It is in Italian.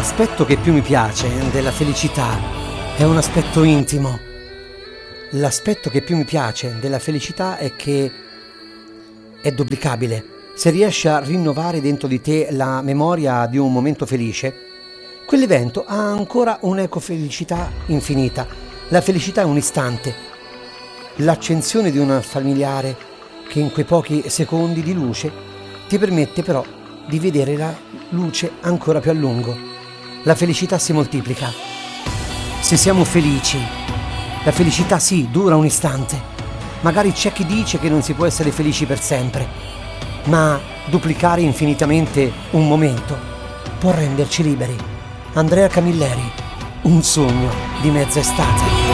L'aspetto che più mi piace della felicità è un aspetto intimo. L'aspetto che più mi piace della felicità è che è duplicabile. Se riesci a rinnovare dentro di te la memoria di un momento felice, quell'evento ha ancora un'ecofelicità infinita. La felicità è un istante, l'accensione di un familiare che in quei pochi secondi di luce ti permette però di vedere la luce ancora più a lungo. La felicità si moltiplica. Se siamo felici, la felicità sì, dura un istante. Magari c'è chi dice che non si può essere felici per sempre, ma duplicare infinitamente un momento può renderci liberi. Andrea Camilleri, Un sogno di mezza estate.